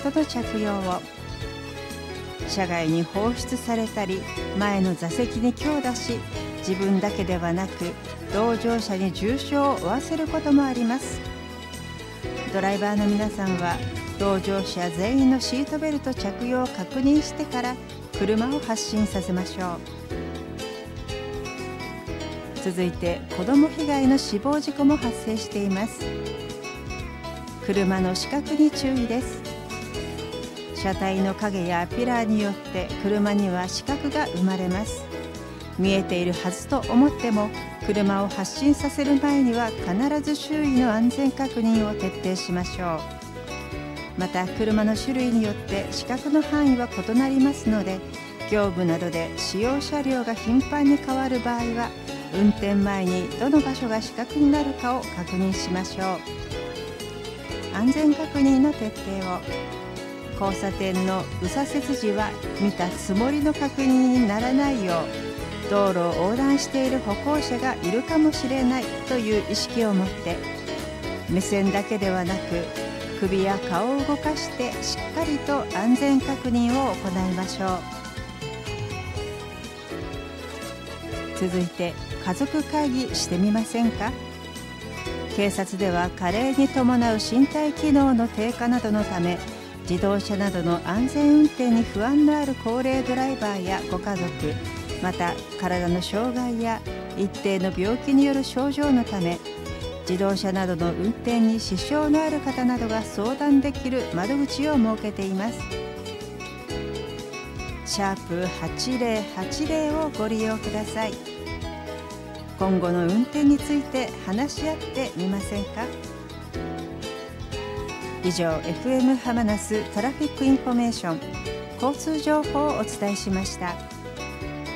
トの着用を、車外に放出されたり前の座席に強打し、自分だけではなく同乗者に重傷を負わせることもあります。ドライバーの皆さんは同乗者全員のシートベルト着用を確認してから車を発進させましょう。続いて子ども被害の死亡事故も発生しています。車の死角に注意です。車体の影やピラーによって車には死角が生まれます。見えているはずと思っても、車を発進させる前には必ず周囲の安全確認を徹底しましょう。また車の種類によって死角の範囲は異なりますので、業務などで使用車両が頻繁に変わる場合は、運転前にどの場所が死角になるかを確認しましょう。安全確認の徹底を。交差点の右左折時は見たつもりの確認にならないよう、道路を横断している歩行者がいるかもしれないという意識を持って、目線だけではなく首や顔を動かしてしっかりと安全確認を行いましょう。続いて家族会議してみませんか。警察では加齢に伴う身体機能の低下などのため、自動車などの安全運転に不安のある高齢ドライバーやご家族、また体の障害や一定の病気による症状のため、自動車などの運転に支障のある方などが相談できる窓口を設けています。#8080をご利用ください。今後の運転について話し合ってみませんか。以上、FM ハマナストラフィックインフォメーション、交通情報をお伝えしました。